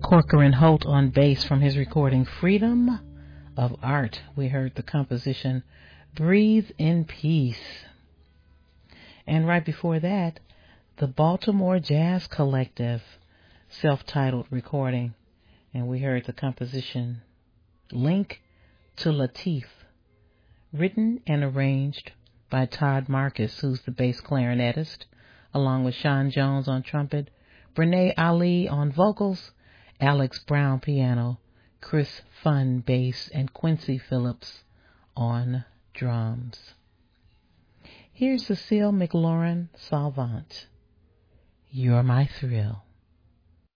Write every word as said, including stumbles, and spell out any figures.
Corcoran Holt on bass from his recording Freedom of Art. We heard the composition Breathe in Peace. And right before that, the Baltimore Jazz Collective self-titled recording. And we heard the composition Link to Latif, written and arranged by Todd Marcus, who's the bass clarinetist, along with Sean Jones on trumpet, Brene Ali on vocals, Alex Brown piano, Chris Funn bass, and Quincy Phillips on drums. Here's Cecile McLaurin Salvant, You're My Thrill.